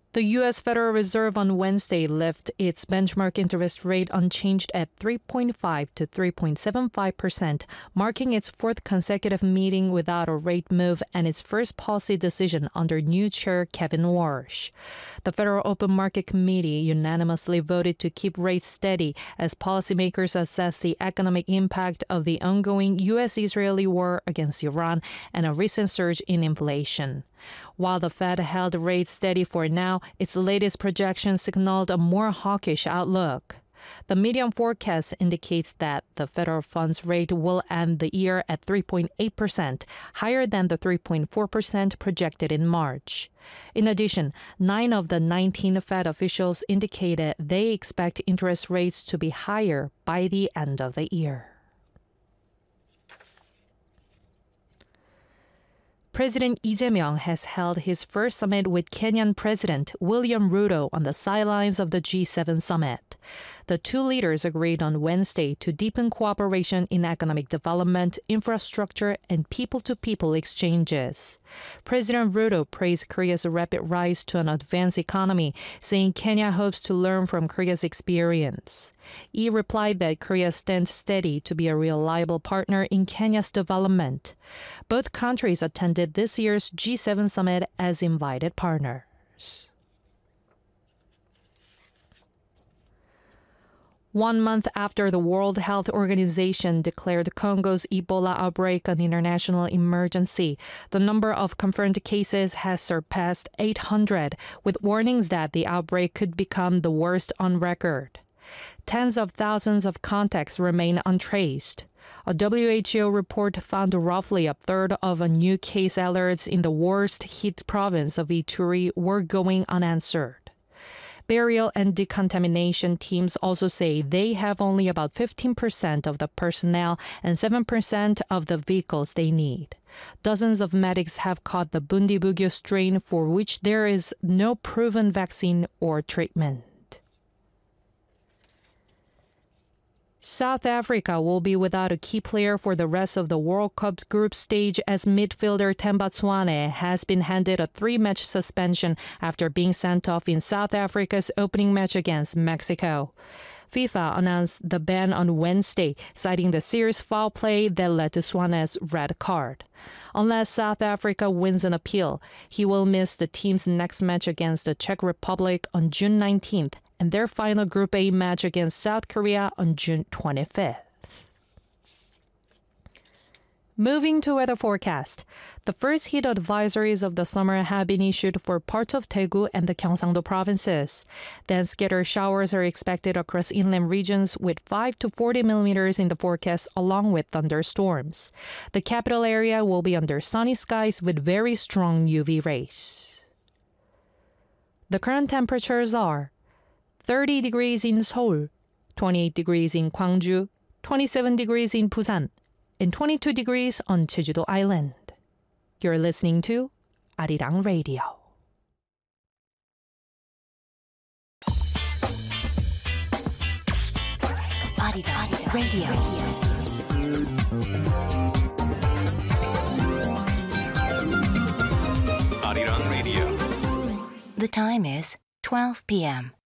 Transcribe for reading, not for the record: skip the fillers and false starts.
The U.S. Federal Reserve on Wednesday left its benchmark interest rate unchanged at 3.5 to 3.75%, marking its fourth consecutive meeting without a rate move and its first policy decision under new chair Kevin Warsh. The Federal Open Market Committee unanimously voted to keep rates steady as policymakers assess the economic impact of the ongoing U.S.-Israeli war against Iran and a recent surge in inflation. While the Fed held rates steady for now, its latest projection signaled a more hawkish outlook. The median forecast indicates that the federal funds rate will end the year at 3.8%, higher than the 3.4% projected in March. In addition, 9 of the 19 Fed officials indicated they expect interest rates to be higher by the end of the year. President Lee Jae-myung has held his first summit with Kenyan President William Ruto on the sidelines of the G7 summit. The two leaders agreed on Wednesday to deepen cooperation in economic development, infrastructure, and people-to-people exchanges. President Ruto praised Korea's rapid rise to an advanced economy, saying Kenya hopes to learn from Korea's experience. Lee replied that Korea stands steady to be a reliable partner in Kenya's development. Both countries attended this year's G7 summit as invited partners. 1 month after the World Health Organization declared Congo's Ebola outbreak an international emergency, the number of confirmed cases has surpassed 800, with warnings that the outbreak could become the worst on record. Tens of thousands of contacts remain untraced. A WHO report found roughly a third of new case alerts in the worst-hit province of Ituri were going unanswered. Burial and decontamination teams also say they have only about 15% of the personnel and 7% of the vehicles they need. Dozens of medics have caught the Bundibugyo strain for which there is no proven vaccine or treatment. South Africa will be without a key player for the rest of the World Cup group stage as midfielder Themba Zwane has been handed a 3-match suspension after being sent off in South Africa's opening match against Mexico. FIFA announced the ban on Wednesday, citing the serious foul play that led to Zwane's red card. Unless South Africa wins an appeal, he will miss the team's next match against the Czech Republic on June 19th and their final Group A match against South Korea on June 25th. Moving to weather forecast. The first heat advisories of the summer have been issued for parts of Daegu and the Gyeongsang-do provinces. Then scattered showers are expected across inland regions with 5 to 40 millimeters in the forecast along with thunderstorms. The capital area will be under sunny skies with very strong UV rays. The current temperatures are 30 degrees in Seoul, 28 degrees in Gwangju, 27 degrees in Busan, and 22 degrees on Jeju-do Island. You're listening to Arirang Radio. Arirang Radio. Arirang Radio. The time is 12 p.m.